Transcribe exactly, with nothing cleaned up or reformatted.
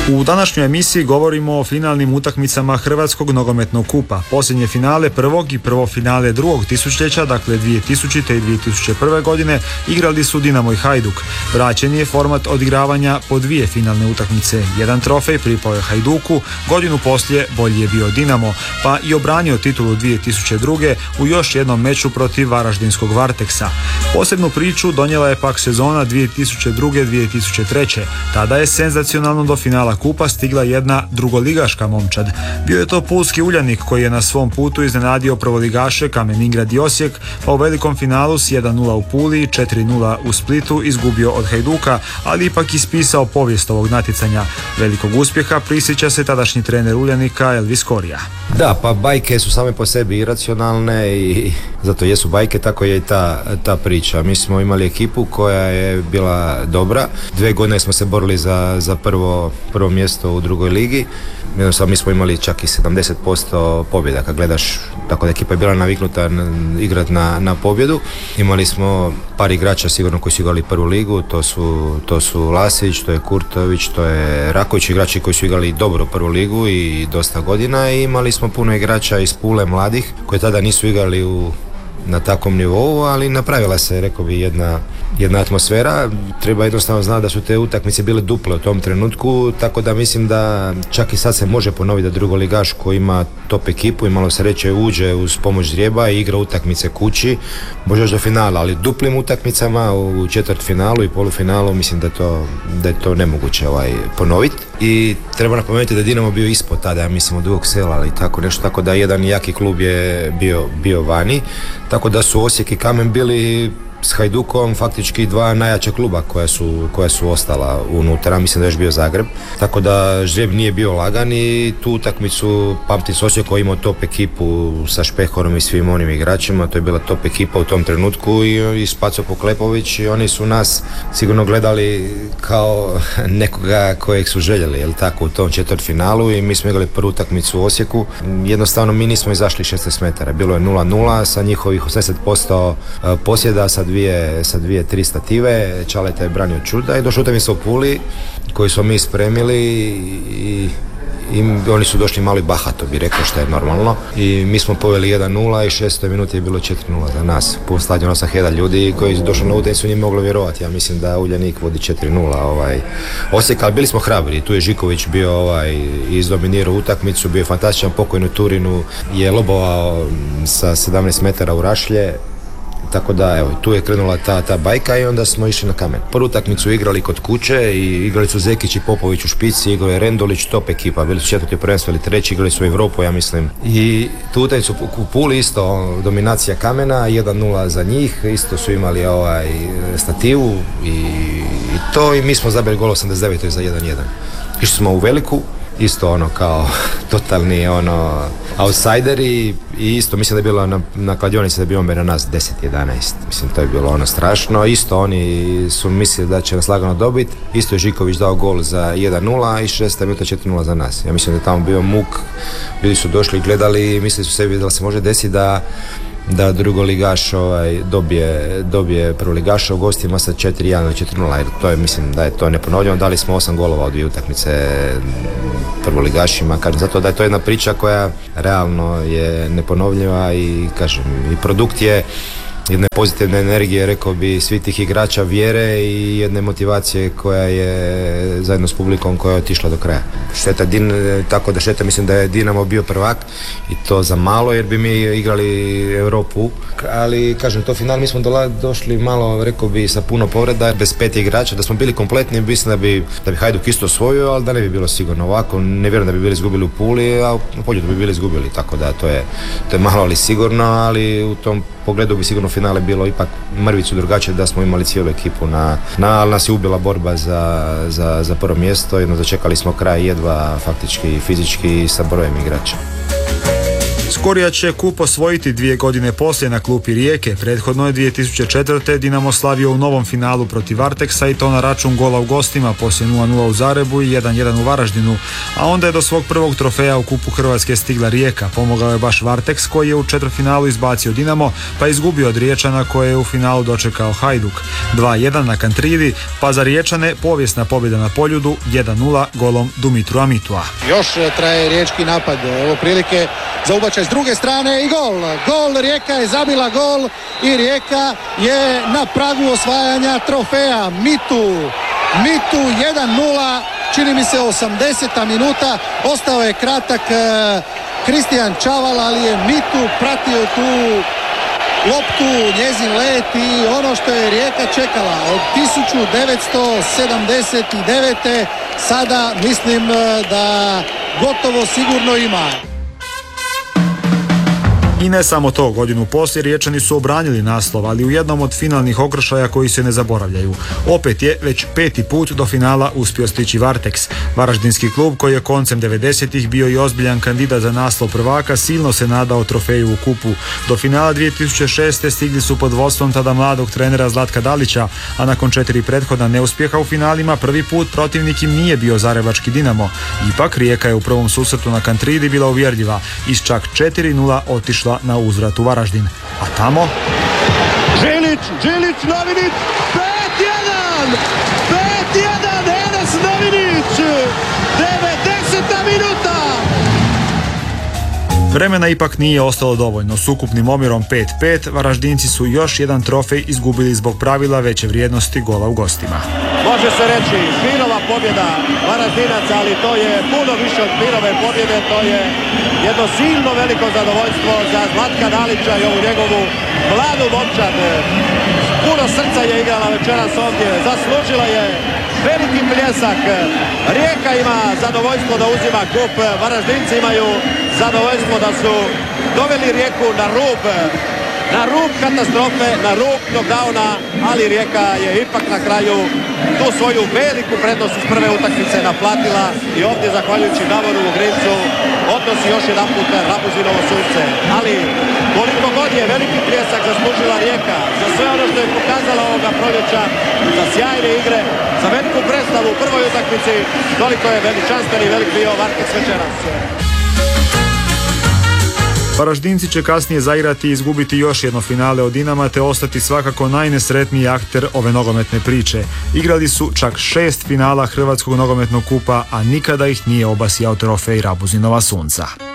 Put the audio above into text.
U današnjoj emisiji govorimo o finalnim utakmicama Hrvatskog nogometnog kupa. Posljednje finale prvog i prvo finale drugog tisućljeća, dakle dvije tisućite. i dvije tisuće prve. godine, igrali su Dinamo i Hajduk. Vraćen je format odigravanja po dvije finalne utakmice. Jedan trofej pripao je Hajduku, godinu poslije bolji je bio Dinamo, pa i obranio titulu dvije tisuće druge. u još jednom meču protiv varaždinskog Varteksa. Posebnu priču donijela je pak sezona dvije tisuće druge. dvije tisuće treće. Tada je senzacionalno do finala kupa stigla jedna drugoligaška momčad. Bio je to pulski Uljanik koji je na svom putu iznenadio prvoligaše Kamen Ingrad i Osijek, pa u velikom finalu s jedan nula u Puli i četiri nula u Splitu izgubio od Hajduka, ali ipak ispisao povijest ovog natjecanja. Velikog uspjeha prisjeća se tadašnji trener Uljanika Elvis Korija. Da, pa bajke su same po sebi iracionalne i zato jesu bajke, tako je i ta, ta priča. Mi smo imali ekipu koja je bila dobra. Dve godine smo se borili za, za prvo, prvo mjesto u drugoj ligi. Jednostavno mi smo imali čak i sedamdeset posto pobjeda kad gledaš, tako da ekipa je bila naviknuta igrati na, na pobjedu. Imali smo par igrača sigurno koji su igrali prvu ligu, to su, to su Lasić, to je Kurtović, to je Raković, igrači koji su igrali dobro prvu ligu i dosta godina, i imali smo puno igrača iz Pule mladih koji tada nisu igrali u na takvom nivou, ali napravila se, rekao bi, jedna, jedna atmosfera. Treba jednostavno znati da su te utakmice bile duple u tom trenutku, tako da mislim da čak i sad se može ponoviti da drugoligaš koji ima top ekipu i malo sreće uđe uz pomoć ždrijeba i igra utakmice kući, može još do finala, ali duplim utakmicama u četvrtfinalu i polufinalu mislim da, to, da je to nemoguće ovaj, ponoviti. I treba napomenuti da je Dinamo bio ispod tada, ja mislim od Dugog Sela, ali tako nešto, tako da jedan jaki klub je bio, bio vani, tako da su Osijek i Kamen bili s Hajdukom faktički dva najjača kluba koja su, koja su ostala unutra, mislim da je još bio Zagreb, tako da žreb nije bio lagan i tu utakmicu pamtim s Osijekom, imao top ekipu sa Špehorom i svim onim igračima, to je bila top ekipa u tom trenutku i, i Spaco Poklepović, i oni su nas sigurno gledali kao nekoga kojeg su željeli, jel tako, u tom četvrtfinalu, i mi smo igrali prvu utakmicu u Osijeku. Jednostavno mi nismo izašli šesnaest metara, bilo je nula nula sa njihovih osamdeset posto posjeda, sa dvije, sa dvije, tri stative, Čaleta je branio čuda i došlo utakmica u Puli koju smo mi spremili i, i oni su došli malo i bahato, bi rekao, što je normalno, i mi smo poveli jedan nula i šestoj minuti je bilo četiri nula za nas. Pun stadion, osam hiljada ljudi koji su došli na utakmicu nije moglo vjerovati. Ja mislim da Uljanik vodi četiri nula ovaj, Osijek, ali bili smo hrabri. Tu je Žiković bio ovaj, izdominirao utakmicu, bio je fantastičan, pokojnu Turinu je lobovao sa sedamnaest metara u rašlje. Tako da, evo, tu je krenula ta, ta bajka i onda smo išli na Kamen. Prvu utakmicu igrali kod kuće i igrali su Zekić i Popović u špici, igrao je Rendolić, top ekipa, bili su četvrti prvenstvo ili treći, igrali su u Europu, ja mislim. I tu utakmicu u Puli isto dominacija Kamena, jedan nula za njih, isto su imali ovaj stativu i, i to, i mi smo zabili gol osamdeset devetoj za jedan jedan. Išli smo u Veliku, isto ono kao totalni ono outsideri, i isto mislim da je bilo na, na kladionici da je bio na nas deset jedanaest, mislim to je bilo ono strašno, isto oni su mislili da će nas lagano dobiti, isto je Žiković dao gol za jedan nula i šesta minuta četiri nula za nas. Ja mislim da je tamo bio muk, ljudi su došli i gledali i mislili su sebi da se može desiti da da drugoligaš ovaj, dobije, dobije prvoligaša u gostima sa četiri jedan ili četiri nula, jer to je, mislim da je to neponovljeno. Dali smo osam golova od dvije utakmice prvoligašima, kažem, zato da je to jedna priča koja realno je neponovljiva i kažem, i produkt je jedne pozitivne energije, rekao bi, svi tih igrača, vjere i jedne motivacije koja je zajedno s publikom koja je otišla do kraja. Šteta, din, tako da šteta, mislim da je Dinamo bio prvak i to za malo, jer bi mi igrali Europu, ali kažem, to final mi smo dola, došli malo, rekao bi, sa puno povreda, bez pet igrača, da smo bili kompletni, mislim da bi, da bi Hajduk isto osvojio, ali da ne bi bilo sigurno ovako, ne vjerujem da bi bili izgubili u Puli, a u Poljudu bi bili izgubili, tako da to je, to je malo ali sigurno, ali u tom pogledu bi sigurno finale bilo ipak mrvicu drugačije da smo imali cijelu ekipu na, na ali nas je ubila borba za, za, za prvo mjesto, jedno začekali smo kraj jedva faktički i fizički sa brojem igrača. Skorija će kup osvojiti dvije godine poslije na klupi Rijeke. Prethodno je dvije tisuće četvrte. Dinamo slavio u novom finalu protiv Varteksa i to na račun gola u gostima, poslije nula nula u Zagrebu i jedan jedan u Varaždinu, a onda je do svog prvog trofeja u kupu Hrvatske stigla Rijeka. Pomogao je baš Varteks koji je u četvrtfinalu izbacio Dinamo pa izgubio od Riječana koje je u finalu dočekao Hajduk. dva jedan na Kantridi, pa za Riječane povijesna pobjeda na Poljudu jedan nula golom Dumitru Amitua. Još traje riječki napad, evo prilike za ubačaj s druge strane i gol. Gol, Rijeka je zabila gol i Rijeka je na pragu osvajanja trofeja. Mitu, Mitu jedan nula, čini mi se osamdeseta minuta, ostao je kratak Kristijan Čaval, ali je Mitu pratio tu loptu, njezin let i ono što je Rijeka čekala od tisuću devetsto sedamdeset devete sada mislim da gotovo sigurno ima. I ne samo to, godinu poslije Riječani su obranili naslov, ali u jednom od finalnih okršaja koji se ne zaboravljaju. Opet je već peti put do finala uspio stići Varteks. Varaždinski klub koji je koncem devedesetih bio i ozbiljan kandidat za naslov prvaka silno se nadao trofeju u kupu. Do finala dvije tisuće šeste. stigli su pod vodstvom tada mladog trenera Zlatka Dalića, a nakon četiri prethodna neuspjeha u finalima prvi put protivnik im nije bio zagrebački Dinamo. Ipak Rijeka je u prvom susretu na Kantridi bila uvjerljiva i s čak četiri nula otišla na uzvrat u Varaždin. A tamo Žilić, Žilić, Novinić, pet jedan, pet jedan, Enes Novinić, devedeseta minuta. Vremena ipak nije ostalo dovoljno. S ukupnim omjerom pet pet Varaždinci su još jedan trofej izgubili zbog pravila veće vrijednosti gola u gostima. Može se reći Špirova pobjeda Varaždinaca, ali to je puno više od Špirove pobjede, to je jedno silno veliko zadovoljstvo za Zlatka Dalića i ovu njegovu mladu momčad. Puno srca je igrala večeras ovdje, zaslužila je veliki pljesak. Rijeka ima zadovoljstvo da uzima kup, Varaždinci imaju zadovoljstvo da su doveli Rijeku na rub, na rub katastrofe, na rub knockdowna, ali Rijeka je ipak na kraju tu svoju veliku prednost iz prve utakmice naplatila i ovdje zahvaljujući Davoru Ugrincu odnosi još jedan put Rabuzinovo sunce. Ali koliko god je veliki pljesak zaslužila Rijeka za sve ono što je pokazala ovoga proljeća, za sjajne igre, za veliku predstavu u prvoj utakmici, toliko je veličanstven i velik bio Varteks večeras. Varaždinci će kasnije zaigrati i izgubiti još jedno finale od Dinama te ostati svakako najnesretniji akter ove nogometne priče. Igrali su čak šest finala Hrvatskog nogometnog kupa, a nikada ih nije obasjao trofej Rabuzinova sunca.